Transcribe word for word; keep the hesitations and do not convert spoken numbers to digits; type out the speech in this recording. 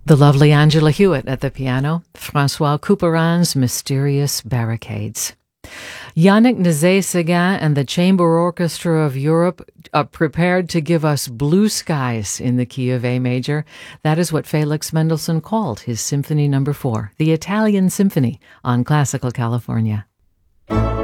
The lovely Angela Hewitt at the piano, Francois Couperin's Mysterious Barricades. Yannick Nézet-Séguin and the Chamber Orchestra of Europe are prepared to give us blue skies in the key of A major. That is what Felix Mendelssohn called his Symphony Number Four, the Italian Symphony, on Classical California.